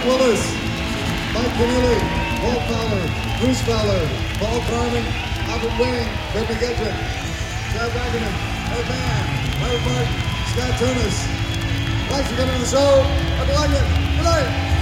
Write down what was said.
Willis, Mike Keneally, Paul Fowler, Bruce Fowler, Paul Carmen, Albert Wing, Fred McGedrick, Chad Wagnerman, Ed Mann, Larry Martin, Scott Tunis. Thanks for coming on the show. Have a like it. Good night.